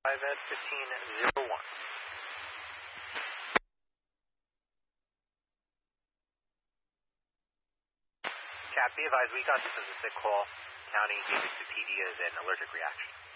at 1501. Cap, be advised, we got this as a sick call. County gave it to PD as an allergic reaction.